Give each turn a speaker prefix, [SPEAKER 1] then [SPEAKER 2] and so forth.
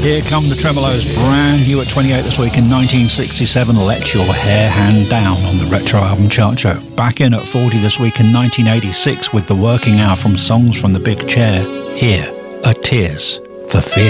[SPEAKER 1] Here come the Tremolos, brand new at 28 this week in 1967, Let Your Hair Hang Down on the Retro Album Chart Show. Back in at 40 this week in 1986 with The Working Hour from Songs from the Big Chair. Here are Tears for Fears.